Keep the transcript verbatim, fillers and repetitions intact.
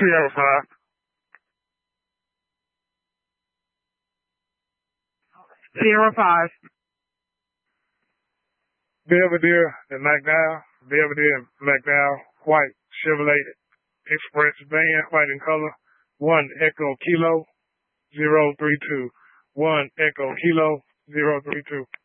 Sierra five. Sierra five. Belvedere and McDowell. Belvedere and McDowell. White Chevrolet Express van, white in color. One Echo Kilo zero three two. One Echo Kilo zero three two.